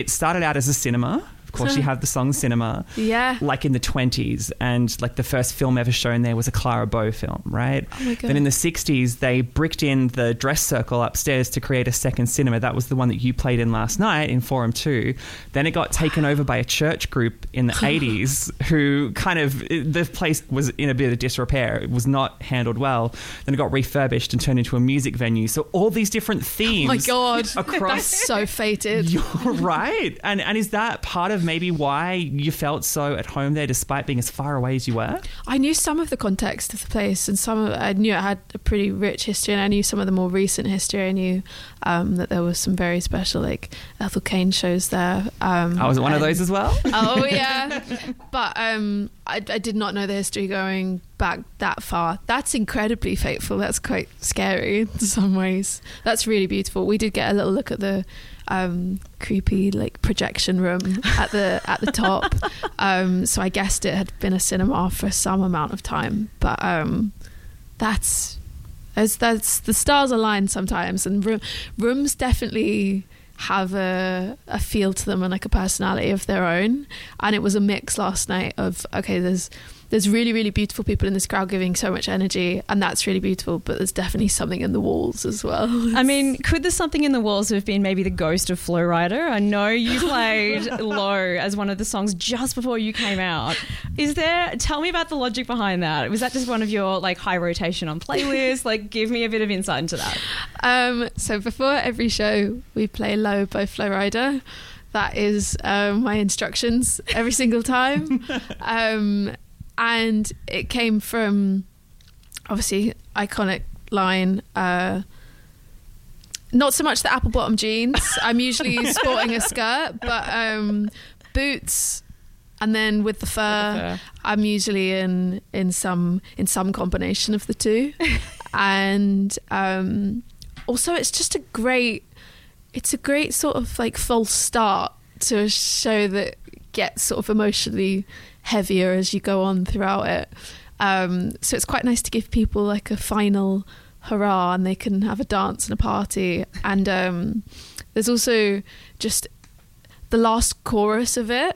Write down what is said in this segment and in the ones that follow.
it started out as a cinema. Of course, you have the song Cinema. Yeah. Like in the 20s. And like the first film ever shown there was a Clara Bow film, right? Oh my God. Then in the 60s, they bricked in the dress circle upstairs to create a second cinema. That was the one that you played in last night in Forum 2. Then it got taken over by a church group in the 80s who kind of, the place was in a bit of disrepair. It was not handled well. Then it got refurbished and turned into a music venue. So all these different themes. Oh my God. Across. That's so fated. You're right. And is that part of maybe why you felt so at home there despite being as far away as you were? I knew some of the context of the place, and I knew it had a pretty rich history, and I knew some of the more recent history. I knew that there was some very special like Ethel Cain shows there. I was one of those as well. Oh yeah. But I did not know the history going back that far. That's incredibly fateful. That's quite scary in some ways. That's really beautiful. We did get a little look at the creepy like projection room at the top. So I guessed it had been a cinema for some amount of time. But that's the stars align sometimes, and rooms definitely have a feel to them and like a personality of their own. And it was a mix last night of, okay, there's really, really beautiful people in this crowd giving so much energy, and that's really beautiful, but there's definitely something in the walls as well. I mean, could the something in the walls have been maybe the ghost of Flow Rider? I know you played Low as one of the songs just before you came out. Tell me about the logic behind that. Was that just one of your like high rotation on playlists? Like, give me a bit of insight into that. So before every show, we play Low by Flow Rider. That is my instructions every single time. And it came from, obviously, iconic line, not so much the apple bottom jeans. I'm usually sporting a skirt, but boots, and then with the fur, I'm usually in some combination of the two. And also, it's a great sort of like false start to a show that gets sort of emotionally heavier as you go on throughout it. So it's quite nice to give people like a final hurrah, and they can have a dance and a party. And there's also just the last chorus of it.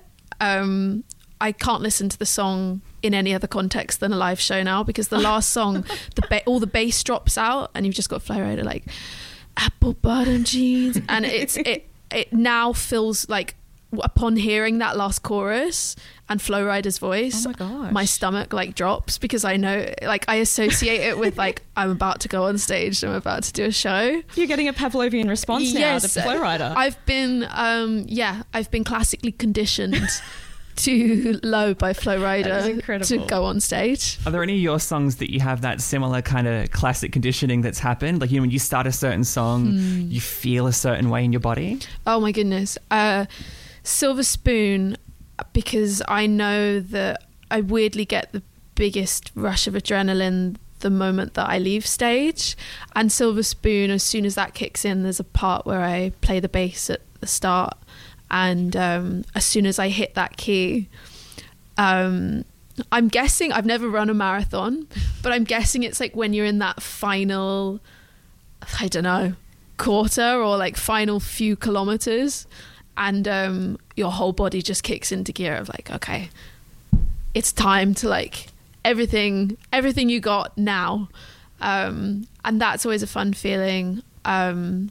I can't listen to the song in any other context than a live show now, because the last song, all the bass drops out, and you've just got Flow Rider like apple bottom jeans, and it now feels like, upon hearing that last chorus and Flow Rider's voice, oh my gosh, my stomach like drops, because I know, like, I associate it with like I'm about to go on stage, I'm about to do a show. You're getting a Pavlovian response now to Flow Rider. I've been classically conditioned to Low by Flow Rider to go on stage. Are there any of your songs that you have that similar kind of classic conditioning that's happened? Like, you know, when you start a certain song, you feel a certain way in your body? Oh my goodness. Silver Spoon, because I know that I weirdly get the biggest rush of adrenaline the moment that I leave stage. And Silver Spoon, as soon as that kicks in, there's a part where I play the bass at the start, and as soon as I hit that key, I'm guessing, I've never run a marathon, but I'm guessing it's like when you're in that final, I don't know, quarter or like final few kilometers, and your whole body just kicks into gear of like, okay, it's time to like everything you got now. And that's always a fun feeling. And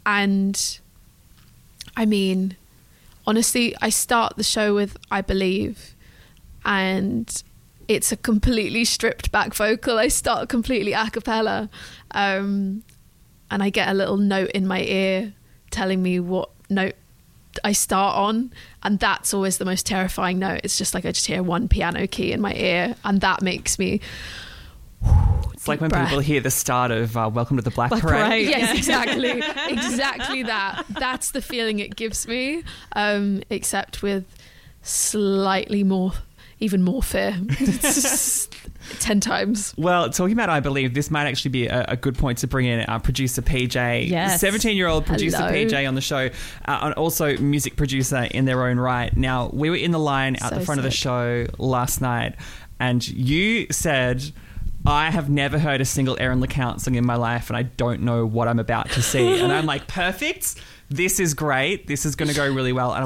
I mean, honestly, I start the show with I Believe, and it's a completely stripped back vocal. I start completely a cappella, and I get a little note in my ear telling me what note I start on, and that's always the most terrifying note. It's just like I just hear one piano key in my ear, and that makes me it's like when people hear the start of Welcome to the Black Parade. Yes, exactly. Exactly that. That's the feeling it gives me, except with slightly more, even more fear. 10 times. Well, talking about I Believe, this might actually be a good point to bring in our producer PJ. Yes. 17-year-old producer Hello. PJ on the show, and also music producer in their own right. Now, we were in the line out the front of the show last night, and you said, I have never heard a single Erin LeCount song in my life, and I don't know what I'm about to see. And I'm like, perfect. this is great. This is going to go really well. And